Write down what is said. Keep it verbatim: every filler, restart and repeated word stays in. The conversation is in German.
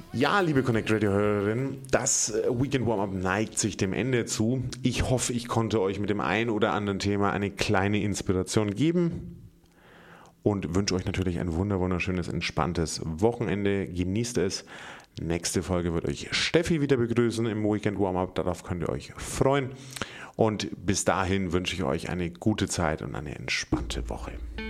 Ja, liebe Connect Radio Hörerin, das Weekend Warm-Up neigt sich dem Ende zu. Ich hoffe, ich konnte euch mit dem ein oder anderen Thema eine kleine Inspiration geben und wünsche euch natürlich ein wunder wunderschönes, entspanntes Wochenende. Genießt es. Nächste Folge wird euch Steffi wieder begrüßen im Weekend Warm-Up. Darauf könnt ihr euch freuen. Und bis dahin wünsche ich euch eine gute Zeit und eine entspannte Woche.